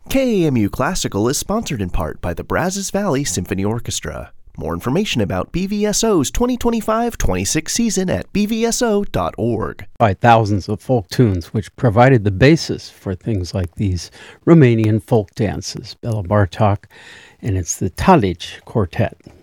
KAMU Classical is sponsored in part by the Brazos Valley Symphony Orchestra. More information about BVSO's 2025-26 season at bvso.org. By thousands of folk tunes, which provided the basis for things like these Romanian folk dances, Bela Bartok, and it's the Talic Quartet.